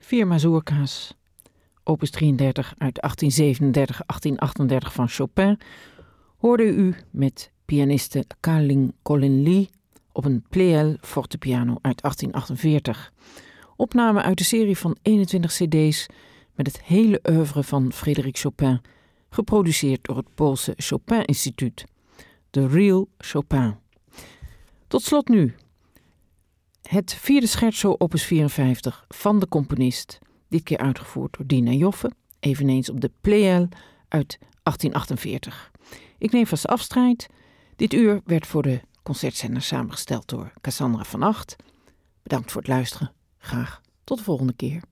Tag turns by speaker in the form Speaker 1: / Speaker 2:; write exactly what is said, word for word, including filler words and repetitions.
Speaker 1: Vier mazurka's, opus drieëndertig uit achttien zevenendertig achttien achtendertig van Chopin, hoorde u met pianiste Ka-Ling Colin Lee op een Pleyel fortepiano uit achttien achtenveertig. Opname uit de serie van eenentwintig cd's met het hele oeuvre van Frédéric Chopin, geproduceerd door het Poolse Chopin Instituut. The Real Chopin. Tot slot nu het vierde scherzo opus vierenvijftig van de componist, dit keer uitgevoerd door Dina Joffe, eveneens op de Pleyel uit achttien achtenveertig. Ik neem vast afscheid. Dit uur werd voor de concertzender samengesteld door Cassandra van Acht. Bedankt voor het luisteren. Graag tot de volgende keer.